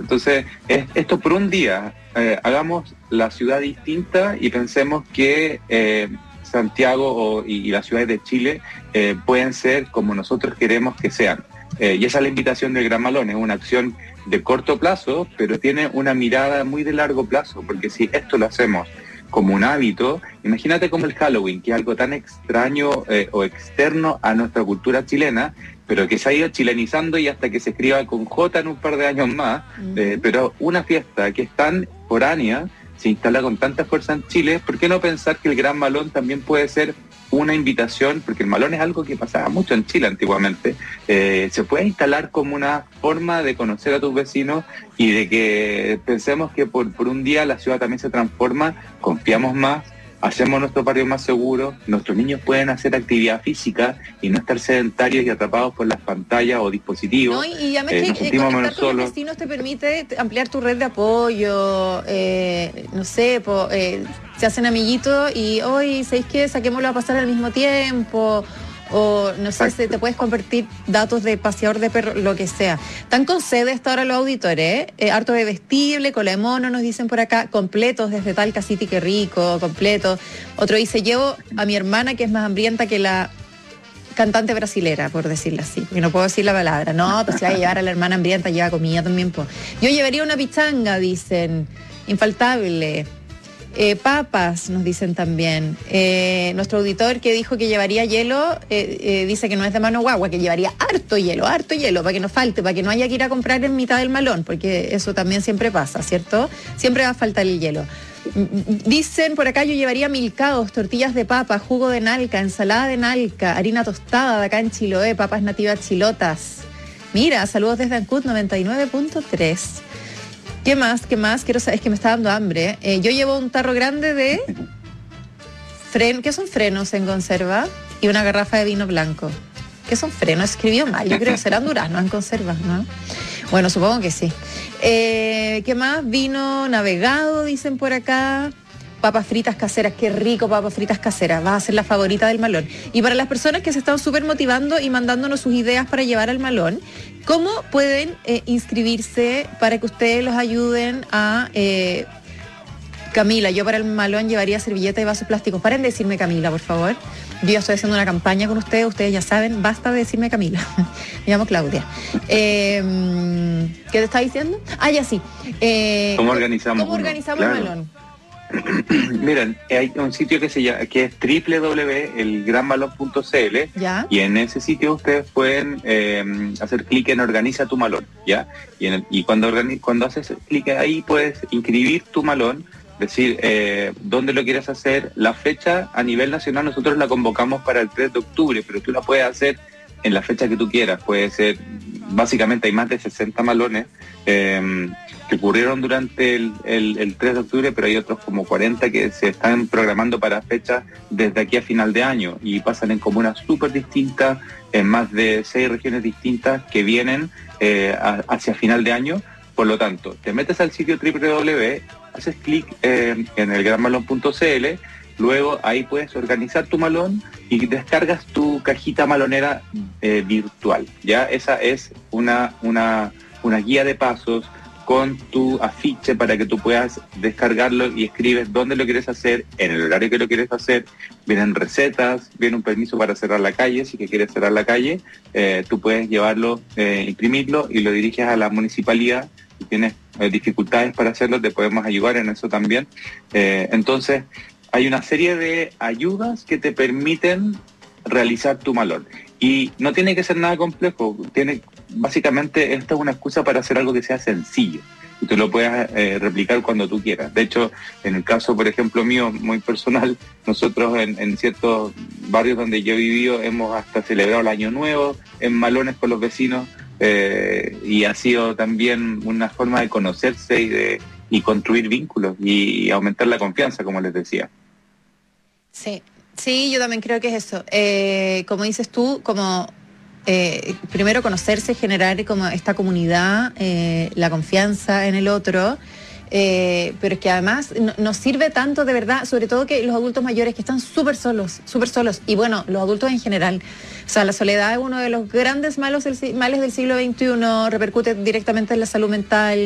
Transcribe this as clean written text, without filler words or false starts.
Entonces, esto por un día, hagamos la ciudad distinta y pensemos que Santiago y las ciudades de Chile pueden ser como nosotros queremos que sean. Y esa es la invitación del Gran Malón, es una acción de corto plazo, pero tiene una mirada muy de largo plazo, porque si esto lo hacemos como un hábito, imagínate como el Halloween, que es algo tan extraño o externo a nuestra cultura chilena, pero que se ha ido chilenizando y hasta que se escriba con J en un par de años más, pero una fiesta que es tan foránea, se instala con tanta fuerza en Chile, ¿por qué no pensar que el Gran Malón también puede ser una invitación? Porque el malón es algo que pasaba mucho en Chile antiguamente, se puede instalar como una forma de conocer a tus vecinos y de que pensemos que por un día la ciudad también se transforma, confiamos más, hacemos nuestro barrio más seguro, nuestros niños pueden hacer actividad física y no estar sedentarios y atrapados por las pantallas o dispositivos. No, y además que conectar con los vecinos te permite ampliar tu red de apoyo, no sé, se hacen amiguitos y hoy, ¿sabéis qué? Saquémoslo a pasar al mismo tiempo. O no sé, si te puedes compartir datos de paseador de perro, lo que sea. Están con sede hasta ahora los auditores, harto de vestible, cola de mono, nos dicen por acá, completos desde Talca City, qué rico, completos. Otro dice, llevo a mi hermana que es más hambrienta que la cantante brasilera, por decirlo así, porque no puedo decir la palabra. No, pues si va a llevar a la hermana hambrienta, lleva comida también. Pues. Yo llevaría una pichanga, dicen, infaltable. Papas, nos dicen también. Nuestro auditor que dijo que llevaría hielo, dice que no es de mano guagua, que llevaría harto hielo, para que no falte, para que no haya que ir a comprar en mitad del malón, porque eso también siempre pasa, ¿cierto? Siempre va a faltar el hielo. Dicen por acá, yo llevaría milcaos, tortillas de papa, jugo de nalca, ensalada de nalca, harina tostada de acá en Chiloé, papas nativas chilotas. Mira, saludos desde Ancud 99.3. ¿Qué más? Quiero saber, es que me está dando hambre. Yo llevo un tarro grande de ¿qué son frenos en conserva? Y una garrafa de vino blanco. ¿Qué son frenos? Escribió mal, yo creo que serán duraznos en conserva, ¿no? Bueno, supongo que sí. ¿Qué más? Vino navegado, dicen por acá. Papas fritas caseras, qué rico, papas fritas caseras, va a ser la favorita del malón. Y para las personas que se están súper motivando y mandándonos sus ideas para llevar al malón, ¿cómo pueden inscribirse para que ustedes los ayuden a... Camila, yo para el malón llevaría servilleta y vasos plásticos. Paren de decirme Camila, por favor. Yo ya estoy haciendo una campaña con ustedes ya saben, basta de decirme Camila. Me llamo Claudia. ¿Qué te está diciendo? Ah, ya sí. ¿Cómo organizamos el malón? Miren, hay un sitio que es www.elgranmalón.cl y en ese sitio ustedes pueden hacer clic en Organiza tu malón, ¿ya? Y cuando haces clic ahí puedes inscribir tu malón, decir dónde lo quieres hacer, la fecha a nivel nacional nosotros la convocamos para el 3 de octubre, pero tú la puedes hacer en la fecha que tú quieras, puede ser, básicamente hay más de 60 malones que ocurrieron durante el 3 de octubre, pero hay otros como 40 que se están programando para fechas desde aquí a final de año y pasan en comunas súper distintas, en más de 6 regiones distintas que vienen hacia final de año. Por lo tanto, te metes al sitio www, haces clic en elgranmalón.cl, luego ahí puedes organizar tu malón y descargas tu cajita malonera virtual. Ya esa es una guía de pasos con tu afiche para que tú puedas descargarlo y escribes dónde lo quieres hacer, en el horario que lo quieres hacer, vienen recetas, viene un permiso para cerrar la calle, si que quieres cerrar la calle, tú puedes llevarlo, imprimirlo y lo diriges a la municipalidad. Si tienes dificultades para hacerlo, te podemos ayudar en eso también. Entonces, hay una serie de ayudas que te permiten realizar tu malón. Y no tiene que ser nada complejo, básicamente esta es una excusa para hacer algo que sea sencillo y tú lo puedas replicar cuando tú quieras. De hecho, en el caso, por ejemplo, mío, muy personal, nosotros en ciertos barrios donde yo he vivido hemos hasta celebrado el Año Nuevo en malones con los vecinos y ha sido también una forma de conocerse y construir vínculos y aumentar la confianza, como les decía. Sí, yo también creo que es eso. Como dices tú, como primero conocerse, generar como esta comunidad, la confianza en el otro, pero es que además nos sirve tanto de verdad, sobre todo que los adultos mayores que están súper solos, y bueno, los adultos en general. O sea, la soledad es uno de los grandes males del siglo XXI, repercute directamente en la salud mental,